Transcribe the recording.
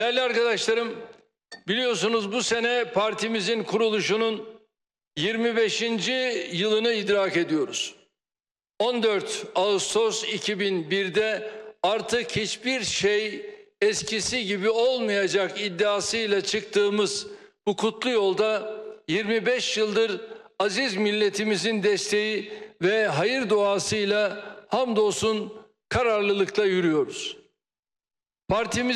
Değerli arkadaşlarım, biliyorsunuz bu sene partimizin kuruluşunun 25. yılını idrak ediyoruz. 14 Ağustos 2001'de artık hiçbir şey eskisi gibi olmayacak iddiasıyla çıktığımız bu kutlu yolda 25 yıldır aziz milletimizin desteği ve hayır duasıyla hamdolsun kararlılıkla yürüyoruz. Partimiz